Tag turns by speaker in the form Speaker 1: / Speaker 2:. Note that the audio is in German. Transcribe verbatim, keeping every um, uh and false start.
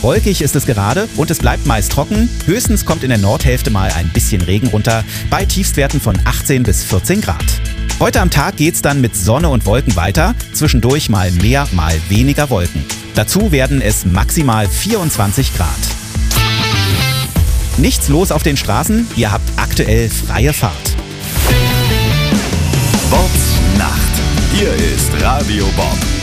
Speaker 1: Wolkig ist es gerade und es bleibt meist trocken. Höchstens kommt in der Nordhälfte mal ein bisschen Regen runter, bei Tiefstwerten von achtzehn bis vierzehn Grad. Heute am Tag geht's dann mit Sonne und Wolken weiter, zwischendurch mal mehr, mal weniger Wolken. Dazu werden es maximal vierundzwanzig Grad. Nichts los auf den Straßen, ihr habt aktuell freie Fahrt.
Speaker 2: Bobs Nacht. Hier ist Radio Bob.